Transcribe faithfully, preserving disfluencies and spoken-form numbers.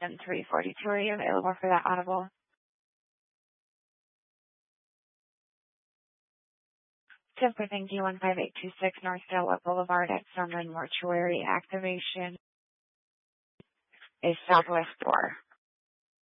And three forty-two, are you available for that audible? ten for thank you, one five eight two six North Delaware Boulevard at Sunland Mortuary. Activation is southwest door.